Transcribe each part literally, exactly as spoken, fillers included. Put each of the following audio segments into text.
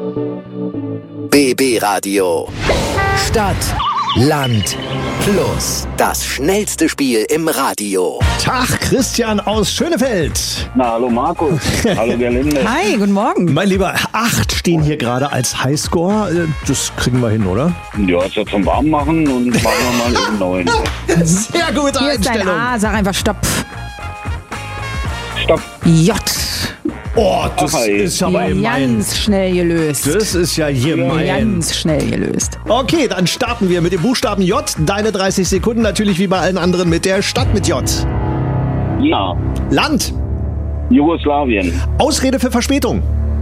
B B Radio. Stadt, Land, Plus. Das schnellste Spiel im Radio. Tag, Christian aus Schönefeld. Na, hallo Markus. Hallo Gerlinde. Hi, guten Morgen. Mein Lieber, acht stehen hier gerade als Highscore. Das kriegen wir hin, oder? Ja, ist ja zum Warmmachen und machen wir mal eben neun. Sehr gute Hier ist dein Einstellung. A, sag einfach Stopp. Stopp. J. Oh, das Ach, ey. ist aber Ja, gemein. ganz schnell gelöst. Das ist ja gemein. Ganz schnell gelöst. Okay, dann starten wir mit dem Buchstaben J. Deine dreißig Sekunden natürlich wie bei allen anderen mit der Stadt mit J. Ja. Land. Jugoslawien. Ausrede für Verspätung.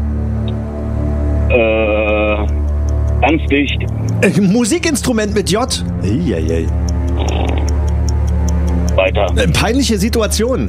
Äh, ganz dicht. Äh, Musikinstrument mit J. Eieiei. Weiter. Äh, peinliche Situation.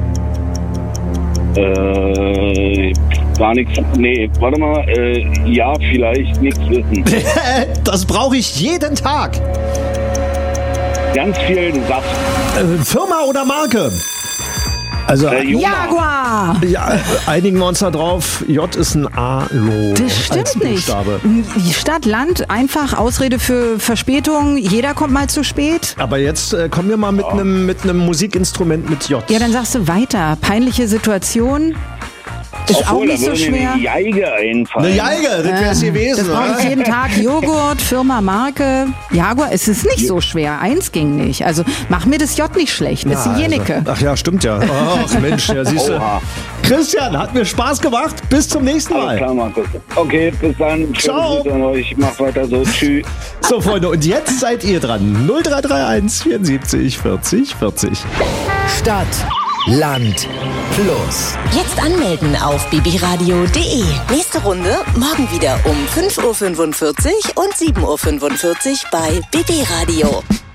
Äh, gar nichts. Nee, warte mal. Äh, ja, vielleicht nichts wissen. Das brauche ich jeden Tag. Ganz viel Saft. Äh, Firma oder Marke? Also, Äh, Jona. Jaguar. ja, einigen wir uns da drauf. J ist ein A-Lo. Das als stimmt nicht. Buchstabe. Die Stadt, Land, einfach Ausrede für Verspätung. Jeder kommt mal zu spät. Aber jetzt äh, kommen wir mal mit einem mit einem Musikinstrument mit J. Ja, dann sagst du weiter. Peinliche Situation. Ist auch Obwohl, nicht da so würde mir schwer. eine Geige einfallen. Eine Geige, das wäre es gewesen. Das brauche ich oder? jeden Tag. Joghurt, Firma, Marke. Jaguar, es ist nicht so schwer. Eins ging nicht. Also mach mir das J nicht schlecht. Das ist Ja, die Jenike. also, ach ja, stimmt ja. Ach Mensch, ja, siehst du. Oha. Christian, hat mir Spaß gemacht. Bis zum nächsten Alles Mal. klar, Markus. Okay, bis dann. Schöne Ciao. Grüße an euch. Mach weiter so. Tschüss. So, Freunde, und jetzt seid ihr dran. null drei drei eins vierundsiebzig vierzig vierzig. Stadt, Land, Plus. Jetzt anmelden auf b b radio punkt d e. Nächste Runde morgen wieder um fünf Uhr fünfundvierzig und sieben Uhr fünfundvierzig bei B B Radio.